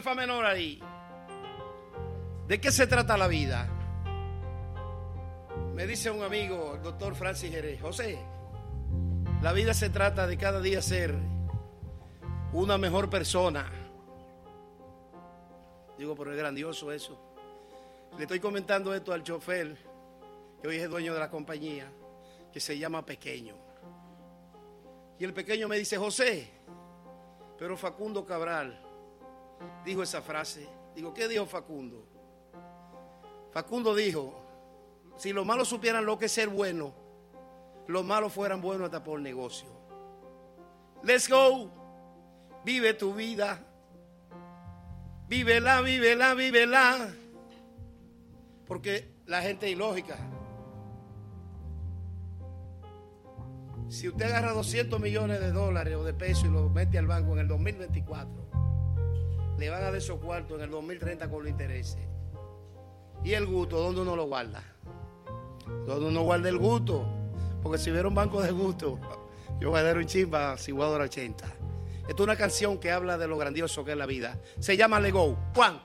fa menor ahí. ¿De qué se trata la vida? Me dice un amigo, el doctor Francis Jerez: José, la vida se trata de cada día ser una mejor persona. Digo, pero es grandioso eso. Le estoy comentando esto al chofer, que hoy es el dueño de la compañía, que se llama Pequeño. Y el Pequeño me dice: José, pero Facundo Cabral dijo esa frase. Digo, ¿qué dijo Facundo? Facundo dijo: si los malos supieran lo que es ser bueno, los malos fueran buenos hasta por negocio. Let's go. Vive tu vida. Vívela, vívela, vívela. Porque la gente es ilógica. Si usted agarra 200 millones de dólares o de pesos y los mete al banco en el 2024, le van a dar esos cuartos en el 2030 con los intereses. ¿Y el gusto? ¿Dónde uno lo guarda? ¿Dónde uno guarda el gusto? Porque si hubiera un banco de gusto, yo voy a dar un chimba si voy a dar 80. Esta es una canción que habla de lo grandioso que es la vida. Se llama Let Go. Juan.